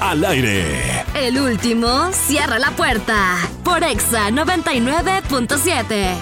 al aire. El último cierra la puerta por Exa 99.7.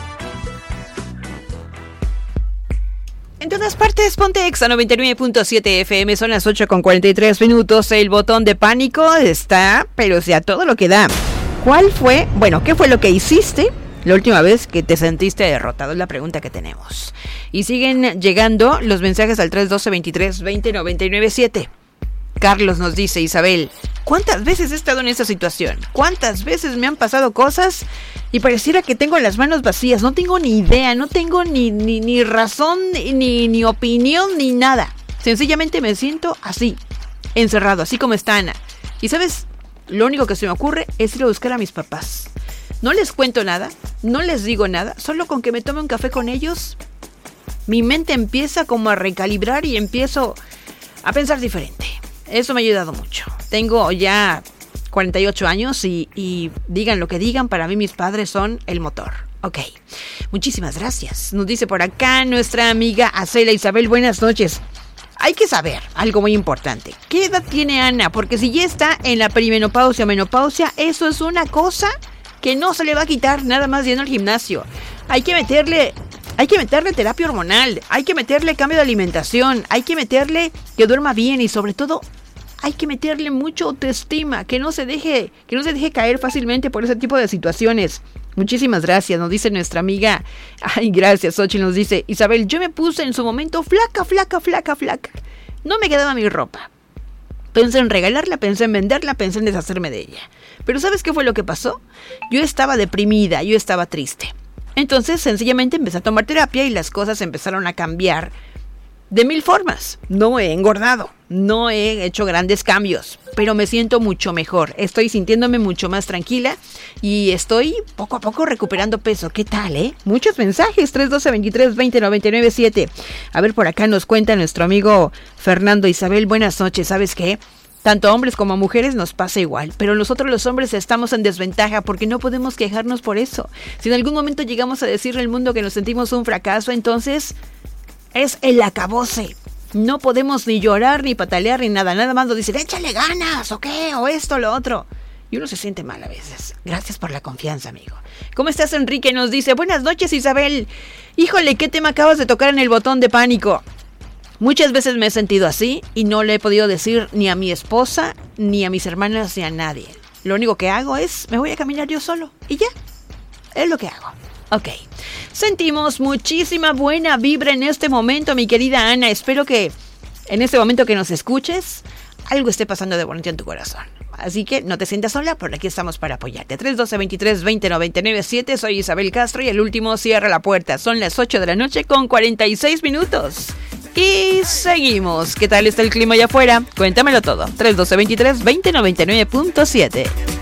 En todas partes, ponte Exa 99.7 FM, son las 8:43. El botón de pánico está, pero sea todo lo que da. ¿Qué fue lo que hiciste la última vez que te sentiste derrotado? Es la pregunta que tenemos. Y siguen llegando los mensajes al 312-23-20-997. Carlos nos dice: Isabel, ¿cuántas veces he estado en esta situación? ¿Cuántas veces me han pasado cosas y pareciera que tengo las manos vacías? No tengo ni idea, no tengo ni razón, ni opinión, ni nada. Sencillamente me siento así, encerrado, así como está Ana. Y ¿sabes? Lo único que se me ocurre es ir a buscar a mis papás. No les cuento nada, no les digo nada, solo con que me tome un café con ellos, mi mente empieza como a recalibrar y empiezo a pensar diferente. Eso me ha ayudado mucho. Tengo ya 48 años y digan lo que digan, para mí mis padres son el motor. Ok, muchísimas gracias. Nos dice por acá nuestra amiga Acela: Isabel, buenas noches. Hay que saber algo muy importante. ¿Qué edad tiene Ana? Porque si ya está en la perimenopausia o menopausia, eso es una cosa que no se le va a quitar nada más yendo al gimnasio. Hay que meterle terapia hormonal, hay que meterle cambio de alimentación, hay que meterle que duerma bien y sobre todo hay que meterle mucha autoestima, que no se deje caer fácilmente por ese tipo de situaciones. Muchísimas gracias, nos dice nuestra amiga. Ay, gracias, Xochitl nos dice: Isabel, yo me puse en su momento flaca. No me quedaba mi ropa. Pensé en regalarla, pensé en venderla, pensé en deshacerme de ella. Pero ¿sabes qué fue lo que pasó? Yo estaba deprimida, yo estaba triste. Entonces, sencillamente empecé a tomar terapia y las cosas empezaron a cambiar de mil formas. No he engordado, no he hecho grandes cambios, pero me siento mucho mejor. Estoy sintiéndome mucho más tranquila y estoy poco a poco recuperando peso. ¿Qué tal, Muchos mensajes, 312-23-20-997. A ver, por acá nos cuenta nuestro amigo Fernando: Isabel, buenas noches. ¿Sabes qué? Tanto a hombres como a mujeres nos pasa igual, pero nosotros los hombres estamos en desventaja porque no podemos quejarnos por eso. Si en algún momento llegamos a decirle al mundo que nos sentimos un fracaso, entonces es el acabose. No podemos ni llorar, ni patalear, ni nada. Nada más nos dicen: échale ganas, ¿o qué? O esto, lo otro. Y uno se siente mal a veces. Gracias por la confianza, amigo. ¿Cómo estás, Enrique? Nos dice: buenas noches, Isabel. Híjole, ¿qué tema acabas de tocar en el botón de pánico? Muchas veces me he sentido así y no le he podido decir ni a mi esposa, ni a mis hermanas, ni a nadie. Lo único que hago es, me voy a caminar yo solo y ya. Es lo que hago. Ok. Sentimos muchísima buena vibra en este momento, mi querida Ana. Espero que en este momento que nos escuches, algo esté pasando de bonito en tu corazón. Así que no te sientas sola, por aquí estamos para apoyarte. 312-23-20-997. Soy Isabel Castro y el último cierra la puerta. Son las 8 de la noche con 46 minutos. Y seguimos. ¿Qué tal está el clima allá afuera? Cuéntamelo todo. 312-23-20-99.7.